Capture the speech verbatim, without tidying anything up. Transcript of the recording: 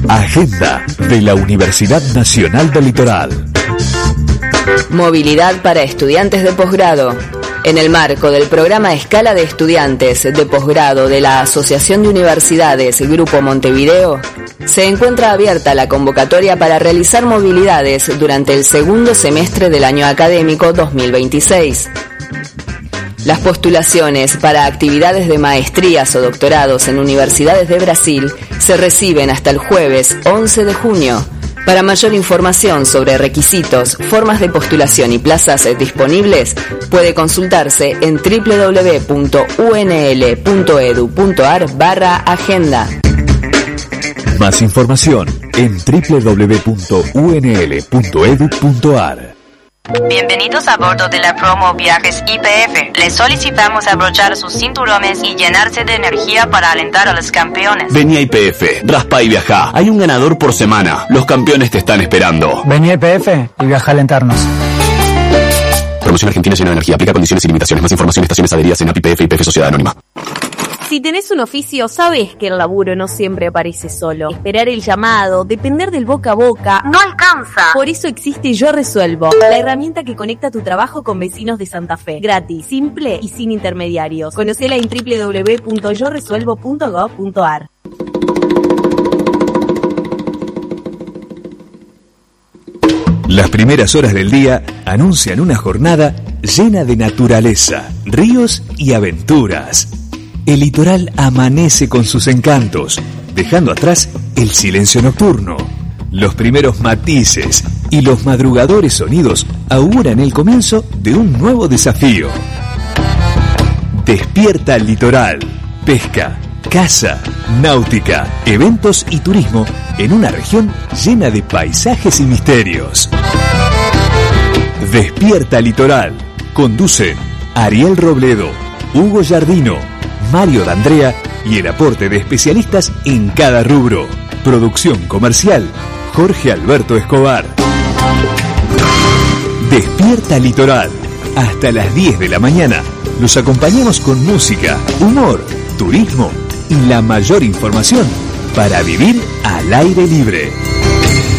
Agenda de la Universidad Nacional del Litoral. Movilidad para estudiantes de posgrado. En el marco del programa Escala de Estudiantes de Posgrado de la Asociación de Universidades Grupo Montevideo, se encuentra abierta la convocatoria para realizar movilidades durante el segundo semestre del año académico dos mil veintiséis. Las postulaciones para actividades de maestrías o doctorados en universidades de Brasil se reciben hasta el jueves once de junio. Para mayor información sobre requisitos, formas de postulación y plazas disponibles, puede consultarse en w w w punto u n l punto e d u punto a r barra agenda. Más información en w w w punto u n l punto e d u punto a r. Bienvenidos a bordo de la promo Viajes I P F. Les solicitamos abrochar sus cinturones y llenarse de energía para alentar a los campeones. Vení a I P F, raspa y viajá. Hay un ganador por semana. Los campeones te están esperando. Vení a I P F y viaja a alentarnos. Promoción Argentina llena de energía. Aplica condiciones y limitaciones. Más información en estaciones adheridas en A P I P F y I P F Sociedad Anónima. Si tenés un oficio, sabés que el laburo no siempre aparece solo. Esperar el llamado, depender del boca a boca, no alcanza. Por eso existe Yo Resuelvo, la herramienta que conecta tu trabajo con vecinos de Santa Fe. Gratis, simple y sin intermediarios. Conocela en w w w punto yo resuelvo punto gov punto a r. Las primeras horas del día anuncian una jornada llena de naturaleza, ríos y aventuras. El litoral amanece con sus encantos, dejando atrás el silencio nocturno. Los primeros matices y los madrugadores sonidos auguran el comienzo de un nuevo desafío. Despierta el litoral. Pesca, caza, náutica, eventos y turismo en una región llena de paisajes y misterios. Despierta el litoral. Conducen Ariel Robledo, Hugo Giardino, Mario D'Andrea y el aporte de especialistas en cada rubro. Producción comercial, Jorge Alberto Escobar. Despierta Litoral. Hasta las diez de la mañana los acompañamos con música, humor, turismo y la mayor información para vivir al aire libre.